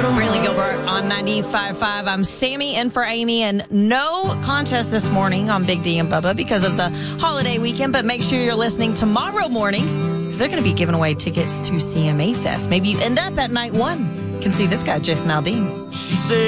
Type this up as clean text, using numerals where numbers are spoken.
Brantley Gilbert on 95.5. I'm Sammy in for Amy, and no contest this morning on Big D and Bubba because of the holiday weekend, but make sure you're listening tomorrow morning because they're going to be giving away tickets to CMA Fest. Maybe you end up at night one. You can see this guy, Jason Aldean. She said